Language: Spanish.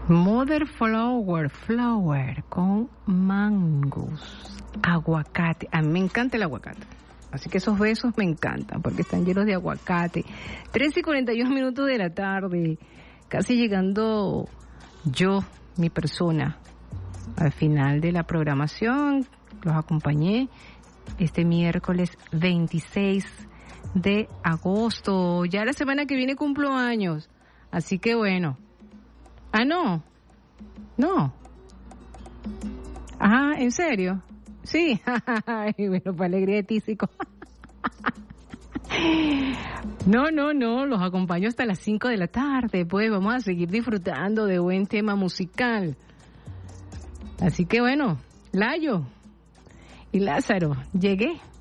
Mother Flower con mangos, aguacate. A mí me encanta el aguacate. Así que esos besos me encantan porque están llenos de aguacate. 3:41 de la tarde. Casi llegando mi persona, al final de la programación. Los acompañé este miércoles 26 de agosto. Ya la semana que viene cumplo años. Así que bueno. Ah, no. Ah, ¿en serio? Sí. Bueno, para alegría de tísico. No, los acompaño hasta las 5 de la tarde. Pues vamos a seguir disfrutando de buen tema musical. Así que bueno, Layo y Lázaro, llegué.